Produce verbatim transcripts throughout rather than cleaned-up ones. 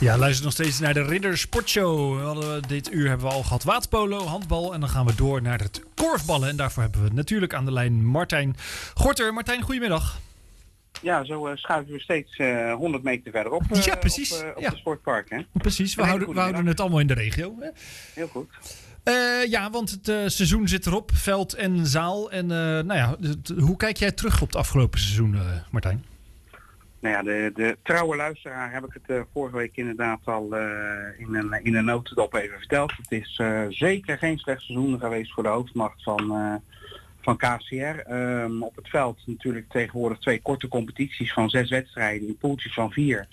Ja, luister nog steeds naar de Ridder Sportshow. We hadden, dit uur hebben we al gehad waterpolo, handbal en dan gaan we door naar het korfballen. En daarvoor hebben we natuurlijk aan de lijn Martijn Gorter. Martijn, goedemiddag. Ja, zo uh, schuiven we steeds uh, honderd meter verderop uh, ja, precies. op, uh, op ja. het sportpark. Hè? Precies, we houden, we houden het allemaal in de regio. Hè? Heel goed. Uh, ja, want het uh, seizoen zit erop, veld en zaal. En uh, nou ja, het, hoe kijk jij terug op het afgelopen seizoen, uh, Martijn? Nou ja, de, de trouwe luisteraar heb ik het uh, vorige week inderdaad al uh, in een, in een notendop even verteld. Het is uh, zeker geen slecht seizoen geweest voor de hoofdmacht van, uh, van K C R. Um, op het veld natuurlijk tegenwoordig twee korte competities van zes wedstrijden in poeltjes van vier.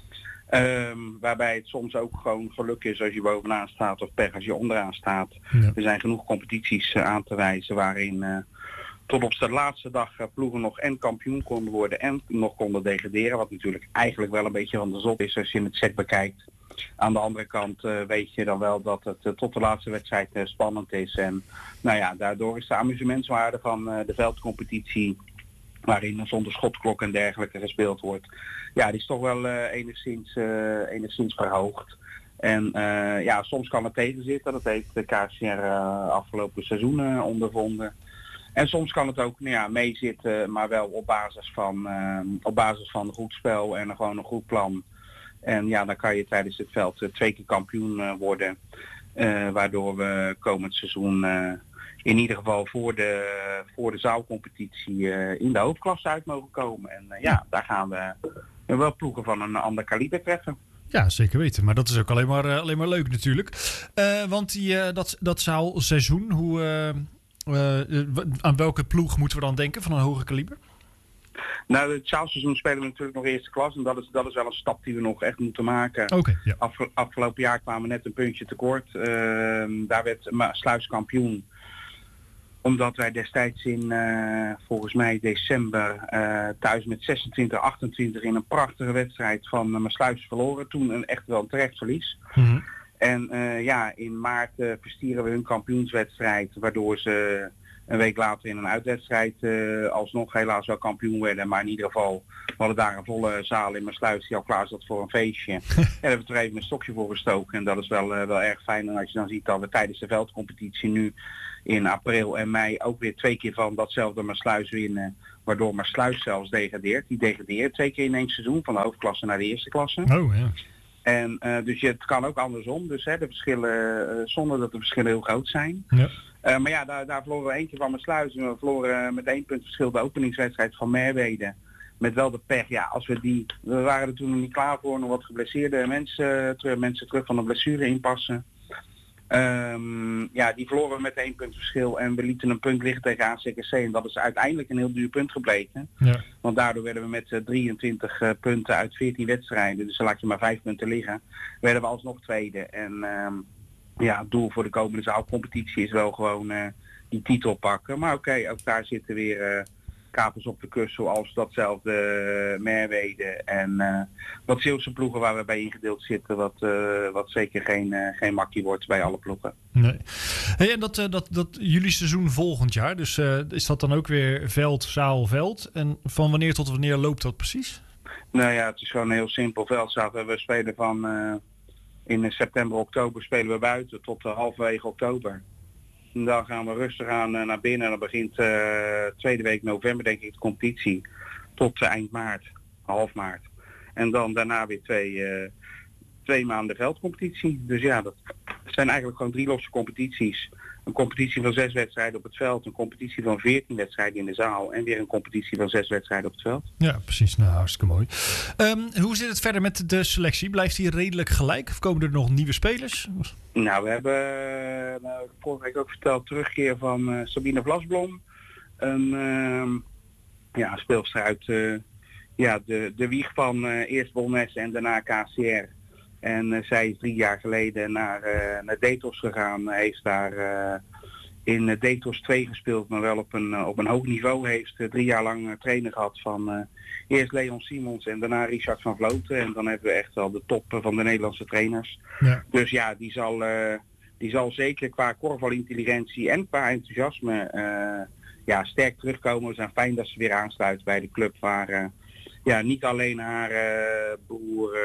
Um, waarbij het soms ook gewoon geluk is als je bovenaan staat of pech als je onderaan staat. Ja. Er zijn genoeg competities uh, aan te wijzen waarin uh, tot op de laatste dag uh, ploegen nog en kampioen konden worden en nog konden degraderen. Wat natuurlijk eigenlijk wel een beetje van de zot is als je het set bekijkt. Aan de andere kant uh, weet je dan wel dat het uh, tot de laatste wedstrijd uh, spannend is. En nou ja, daardoor is de amusementswaarde van uh, de veldcompetitie, waarin zonder schotklok en dergelijke gespeeld wordt, ja, die is toch wel uh, enigszins, uh, enigszins verhoogd. En uh, ja, soms kan het tegenzitten. Dat heeft de K C R uh, afgelopen seizoen uh, ondervonden. En soms kan het ook nou ja, meezitten, maar wel op basis van, uh, op basis van een goed spel en gewoon een goed plan. En ja, dan kan je tijdens het veld uh, twee keer kampioen uh, worden. Uh, waardoor we komend seizoen uh, in ieder geval voor de, voor de zaalcompetitie uh, in de hoofdklasse uit mogen komen. En uh, ja, daar gaan we uh, wel ploegen van een ander kaliber treffen. Ja, zeker weten. Maar dat is ook alleen maar, uh, alleen maar leuk natuurlijk. Uh, want die, uh, dat, dat zaalseizoen, hoe, uh, uh, aan welke ploeg moeten we dan denken van een hoger kaliber? Nou, het zaalseizoen spelen we natuurlijk nog eerste klas. En dat is, dat is wel een stap die we nog echt moeten maken. Okay, ja. Afge- afgelopen jaar kwamen we net een puntje tekort. Uh, daar werd Sluis kampioen. Omdat wij destijds in, uh, volgens mij december, uh, thuis met zesentwintig achtentwintig in een prachtige wedstrijd van uh, Maassluis verloren. Toen een echt wel een terecht verlies. Mm-hmm. En uh, ja, in maart uh, verstieren we hun kampioenswedstrijd, waardoor ze een week later in een uitwedstrijd uh, alsnog helaas wel kampioen werden. Maar in ieder geval, we hadden daar een volle zaal in Maassluis die al klaar zat voor een feestje. En daar hebben we er even een stokje voor gestoken. En dat is wel, uh, wel erg fijn. En als je dan ziet dat we tijdens de veldcompetitie nu in april en mei ook weer twee keer van datzelfde Maassluis winnen. Waardoor Maassluis zelfs degradeert. Die degradeert twee keer in één seizoen van de hoofdklasse naar de eerste klasse. Oh ja. En uh, dus je, het kan ook andersom. Dus hè, de verschillen, uh, zonder dat de verschillen heel groot zijn. Ja. Uh, maar ja, daar, daar verloren we één keer van Maassluis. En we verloren uh, met één punt verschil de openingswedstrijd van Merwede. Met wel de pech. Ja, als we die. We waren er toen nog niet klaar voor. Nog wat geblesseerde mensen, uh, terug, mensen terug van de blessure inpassen. Um, ja, die verloren we met één punt verschil. En we lieten een punt liggen tegen A C K C. En dat is uiteindelijk een heel duur punt gebleken. Ja. Want daardoor werden we met uh, drieëntwintig uh, punten uit veertien wedstrijden. Dus dan laat je maar vijf punten liggen. Werden we alsnog tweede. En um, ja, het doel voor de komende zaalcompetitie is wel gewoon uh, die titel pakken. Maar oké, okay, ook daar zitten weer uh, kapers op de kust, zoals datzelfde uh, Merwede en uh, wat Zeeuwse ploegen waar we bij ingedeeld zitten, wat, uh, wat zeker geen, uh, geen makkie wordt bij alle ploegen. Nee. Hey, en dat, uh, dat, dat jullie seizoen volgend jaar, dus uh, is dat dan ook weer veld, zaal, veld? En van wanneer tot wanneer loopt dat precies? Nou ja, het is gewoon een heel simpel veld. We spelen van uh, in september, oktober spelen we buiten tot uh, halverwege oktober. En dan gaan we rustig aan uh, naar binnen en dan begint uh, tweede week november denk ik de competitie tot uh, eind maart, half maart. En dan daarna weer twee, uh, twee maanden veldcompetitie. Dus ja, dat zijn eigenlijk gewoon drie losse competities. Een competitie van zes wedstrijden op het veld, een competitie van veertien wedstrijden in de zaal en weer een competitie van zes wedstrijden op het veld. Ja, precies. Nou, hartstikke mooi. Um, hoe zit het verder met de selectie? Blijft die redelijk gelijk of komen er nog nieuwe spelers? Nou, we hebben, nou, vorige week ook verteld, terugkeer van uh, Sabine Vlasblom. Een uh, ja, speelster uit uh, ja, de, de wieg van uh, eerst Bolnes en daarna K C R. En uh, zij is drie jaar geleden naar, uh, naar Detos gegaan. Heeft daar uh, in uh, Detos twee gespeeld, maar wel op een, uh, op een hoog niveau. Heeft uh, drie jaar lang uh, trainer gehad van uh, eerst Leon Simons en daarna Richard van Vloten. En dan hebben we echt wel de top uh, van de Nederlandse trainers. Ja. Dus ja, die zal, uh, die zal zeker qua korfbalintelligentie en qua enthousiasme uh, ja, sterk terugkomen. We zijn fijn dat ze weer aansluit bij de club waar... Uh, Ja, niet alleen haar uh, broer uh,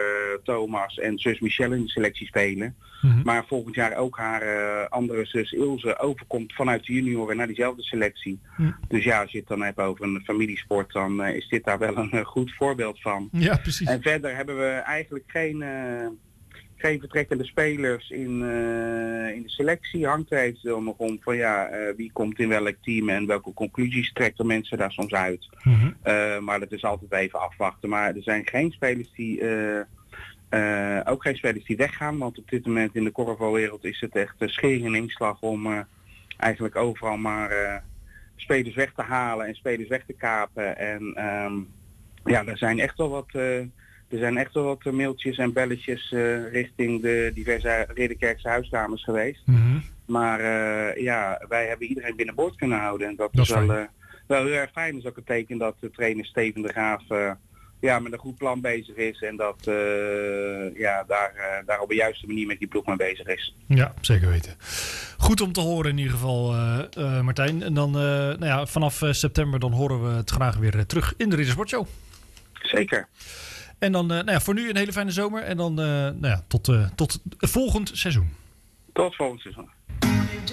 Thomas en zus Michelle in de selectie spelen. Mm-hmm. Maar volgend jaar ook haar uh, andere zus Ilse overkomt vanuit de junioren naar diezelfde selectie. Mm. Dus ja, als je het dan hebt over een familiesport, dan uh, is dit daar wel een uh, goed voorbeeld van. Ja, precies. En verder hebben we eigenlijk geen... Uh, geen vertrekkende spelers in, uh, in de selectie. Hangt er eventueel nog om van ja, uh, wie komt in welk team en welke conclusies trekken mensen daar soms uit. Mm-hmm. Uh, maar dat is altijd even afwachten. Maar er zijn geen spelers die uh, uh, ook geen spelers die weggaan. Want op dit moment in de korfbalwereld is het echt uh, schering en inslag om uh, eigenlijk overal maar uh, spelers weg te halen en spelers weg te kapen. En um, ja, er zijn echt wel wat... Uh, Er zijn echt wel wat mailtjes en belletjes uh, richting de diverse Ridderkerkse huiskamers geweest. Mm-hmm. Maar uh, ja, wij hebben iedereen binnenboord kunnen houden. En dat, dat is wel, uh, wel heel erg fijn. Dus ook een teken dat de trainer Steven de Graaf uh, ja, met een goed plan bezig is. En dat uh, ja, daar, uh, daar op de juiste manier met die ploeg mee bezig is. Ja, zeker weten. Goed om te horen in ieder geval, uh, uh, Martijn. En dan uh, nou ja, vanaf uh, september dan horen we het graag weer uh, terug in de Ridder Sportshow. Zeker. En dan, uh, nou ja, voor nu een hele fijne zomer. En dan uh, nou ja, tot, uh, tot volgend seizoen. Tot volgend seizoen.